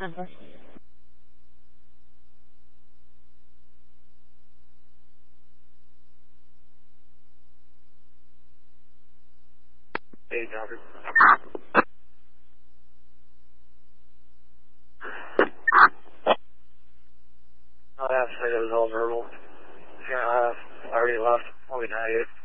Hey, doctor. I have to say that was all verbal. Yeah, I already left. I'll be 98.